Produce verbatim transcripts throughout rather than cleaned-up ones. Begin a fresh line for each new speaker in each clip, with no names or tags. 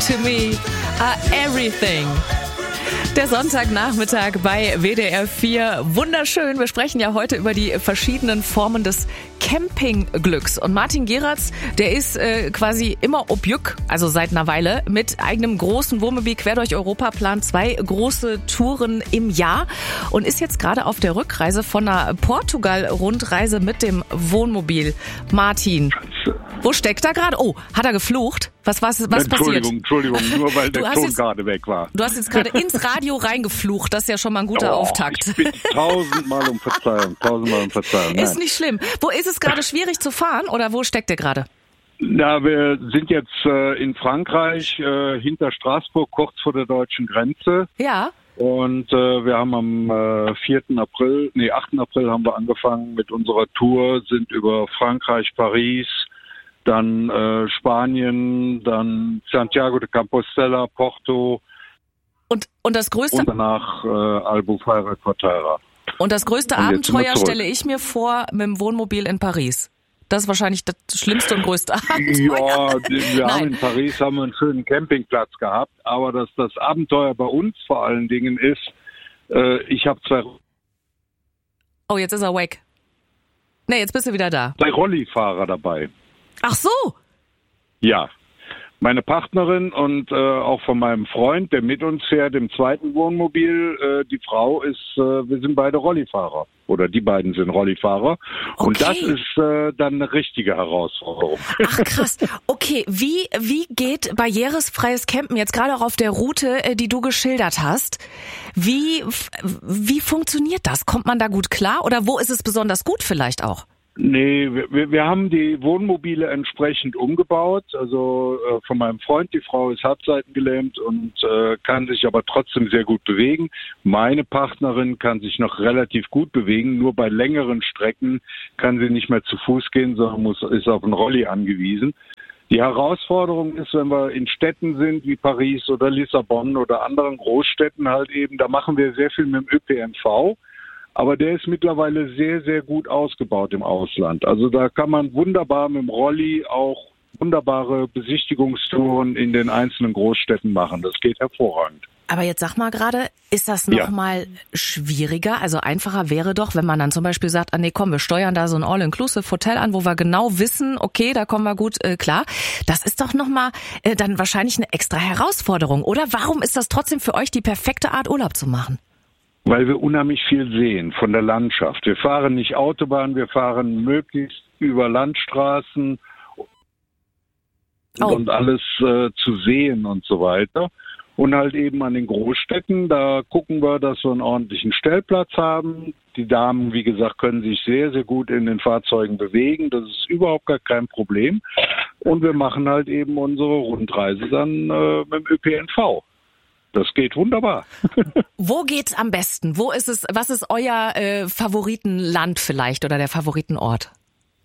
to me are everything. Der Sonntagnachmittag bei W D R vier. Wunderschön. Wir sprechen ja heute über die verschiedenen Formen des Campingglücks. Und Martin Geratz, der ist äh, quasi immer objück, also seit einer Weile, mit eigenem großen Wohnmobil quer durch Europa, plant zwei große Touren im Jahr und ist jetzt gerade auf der Rückreise von einer Portugal-Rundreise mit dem Wohnmobil. Martin, wo steckt er gerade? Oh, hat er geflucht? Was, was, was passiert?
Entschuldigung, Entschuldigung, nur weil der Ton
jetzt,
gerade weg war.
Du hast jetzt gerade ins Radio reingeflucht, das ist ja schon mal ein guter
oh,
Auftakt.
Ich bitte tausendmal um Verzeihung, tausendmal um Verzeihung.
Ist nicht schlimm. Wo ist es gerade schwierig zu fahren oder wo steckt ihr gerade?
Na, wir sind jetzt äh, in Frankreich, äh, hinter Straßburg, kurz vor der deutschen Grenze.
Ja.
Und äh, wir haben am äh, vierten April, nee, achten April haben wir angefangen mit unserer Tour, sind über Frankreich, Paris, dann äh, Spanien, dann Santiago de Compostela, Porto
und und das größte
und danach äh, Albufeira, Corteira.
Und das größte
und
Abenteuer stelle ich mir vor mit dem Wohnmobil in Paris. Das ist wahrscheinlich das schlimmste und größte Abenteuer.
Ja, wir
Nein.
haben in Paris haben wir einen schönen Campingplatz gehabt, aber das das Abenteuer bei uns vor allen Dingen ist, äh, ich habe zwei
Oh, jetzt ist er weg. Nee, jetzt bist du wieder da.
zwei Rollifahrer dabei.
Ach so.
Ja, meine Partnerin und äh, auch von meinem Freund, der mit uns fährt, im zweiten Wohnmobil, äh, die Frau ist, äh, wir sind beide Rollifahrer. Oder die beiden sind Rollifahrer.
Okay.
Und das ist äh, dann eine richtige Herausforderung.
Ach krass. Okay, wie wie geht barrierefreies Campen jetzt gerade auch auf der Route, äh, die du geschildert hast? Wie wie funktioniert das? Kommt man da gut klar? Oder wo ist es besonders gut vielleicht auch?
Nee, wir, wir haben die Wohnmobile entsprechend umgebaut. Also äh, von meinem Freund, die Frau ist halbseitengelähmt und äh, kann sich aber trotzdem sehr gut bewegen. Meine Partnerin kann sich noch relativ gut bewegen, nur bei längeren Strecken kann sie nicht mehr zu Fuß gehen, sondern muss, ist auf einen Rolli angewiesen. Die Herausforderung ist, wenn wir in Städten sind wie Paris oder Lissabon oder anderen Großstädten halt eben, da machen wir sehr viel mit dem Ö P N V. Aber der ist mittlerweile sehr, sehr gut ausgebaut im Ausland. Also da kann man wunderbar mit dem Rolli auch wunderbare Besichtigungstouren in den einzelnen Großstädten machen. Das geht hervorragend.
Aber jetzt sag mal gerade, ist das noch
Ja.
mal schwieriger? Also einfacher wäre doch, wenn man dann zum Beispiel sagt, ah nee, komm, wir steuern da so ein All-Inclusive-Hotel an, wo wir genau wissen, okay, da kommen wir gut äh, klar. Das ist doch noch mal äh, dann wahrscheinlich eine extra Herausforderung, oder? Warum ist das trotzdem für euch die perfekte Art, Urlaub zu machen?
Weil wir unheimlich viel sehen von der Landschaft. Wir fahren nicht Autobahn, wir fahren möglichst über Landstraßen
Oh.
und alles äh, zu sehen und so weiter. Und halt eben an den Großstädten, da gucken wir, dass wir einen ordentlichen Stellplatz haben. Die Damen, wie gesagt, können sich sehr, sehr gut in den Fahrzeugen bewegen. Das ist überhaupt gar kein Problem. Und wir machen halt eben unsere Rundreise dann äh, mit dem Ö P N V. Das geht wunderbar.
Wo geht's am besten? Wo ist es? Was ist euer äh, Favoritenland vielleicht oder der Favoritenort?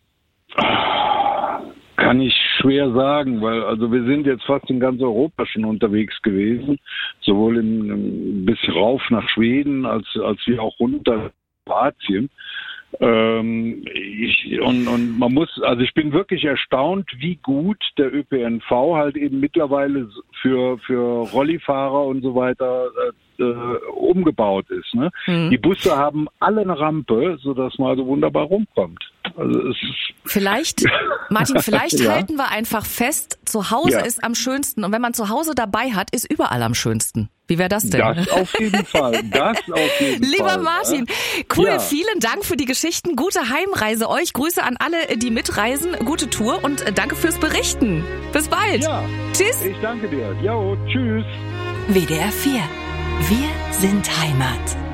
Kann ich schwer sagen, weil also wir sind jetzt fast in ganz Europa schon unterwegs gewesen, sowohl im, im bis rauf nach Schweden als als wie auch runter Kroatien. Ähm, ich, und, und man muss, also ich bin wirklich erstaunt, wie gut der Ö P N V halt eben mittlerweile für für Rollifahrer und so weiter äh, umgebaut ist. Ne? Mhm. Die Busse haben alle eine Rampe, sodass man also wunderbar rumkommt. Also es ist
vielleicht, Martin, vielleicht
ja.
halten wir einfach fest, zu Hause
Ja.
ist am schönsten. Und wenn man zu Hause dabei hat, ist überall am schönsten. Wie wäre das denn?
Das auf jeden Fall. Das auf jeden
Lieber
Fall.
Martin, cool,
Ja.
vielen Dank für die Geschichten. Gute Heimreise euch. Grüße an alle, die mitreisen. Gute Tour und danke fürs Berichten. Bis bald.
Ja.
Tschüss.
Ich danke dir. Jo, tschüss.
W D R vier. Wir sind Heimat.